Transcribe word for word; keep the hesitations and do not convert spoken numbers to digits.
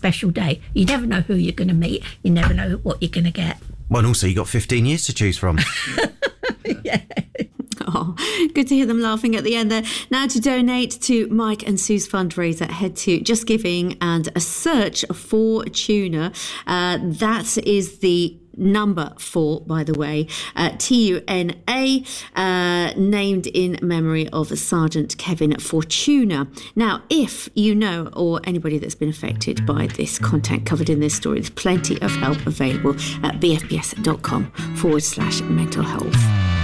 special day. You never know who you're going to meet. You never know what you're going to get. Well, and also you got fifteen years to choose from. Yeah. Oh, good to hear them laughing at the end there. Now, to donate to Mike and Sue's fundraiser, head to Just Giving and a search for Tuna. Uh, that is the number four, by the way, uh, T U N A, uh, named in memory of Sergeant Kevin Fortuna. Now, if you know or anybody that's been affected by this content covered in this story, there's plenty of help available at bfbs.com forward slash mental health.